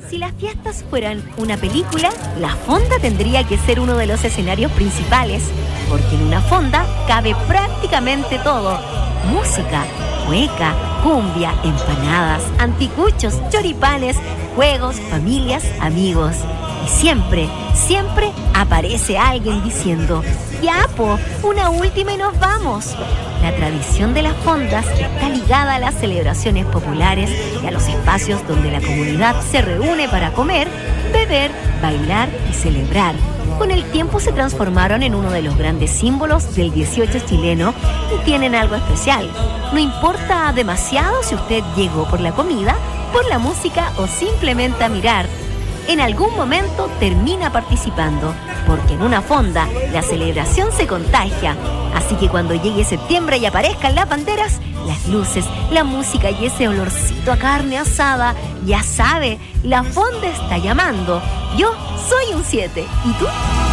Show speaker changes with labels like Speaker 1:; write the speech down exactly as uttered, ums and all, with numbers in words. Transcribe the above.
Speaker 1: Si las fiestas fueran una película, la fonda tendría que ser uno de los escenarios principales, porque en una fonda cabe prácticamente todo: música, cueca, cumbia, empanadas, anticuchos, choripanes, juegos, familias, amigos. Y siempre, siempre aparece alguien diciendo: ya, po, una última y nos vamos. La tradición de las fondas está ligada a las celebraciones populares y a los espacios donde la comunidad se reúne para comer, beber, bailar y celebrar. Con el tiempo se transformaron en uno de los grandes símbolos del dieciocho chileno y tienen algo especial. No importa demasiado si usted llegó por la comida, por la música o simplemente a mirar. En algún momento termina participando, porque en una fonda la celebración se contagia. Así que cuando llegue septiembre y aparezcan las banderas, las luces, la música y ese olorcito a carne asada, ya sabe, la fonda está llamando. Yo soy un siete. ¿Y tú?